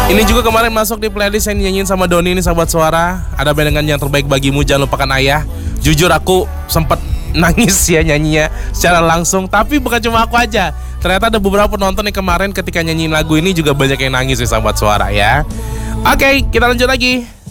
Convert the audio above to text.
Ini juga kemarin masuk di playlist yang dinyanyiin sama Doni ini, sahabat suara. Ada band dengan Yang Terbaik Bagimu, Jangan Lupakan Ayah. Jujur aku sempet nangis ya nyanyinya secara langsung. Tapi bukan cuma aku aja, ternyata ada beberapa penonton yang kemarin ketika nyanyiin lagu ini juga banyak yang nangis ya, sahabat suara ya. Oke, kita lanjut lagi.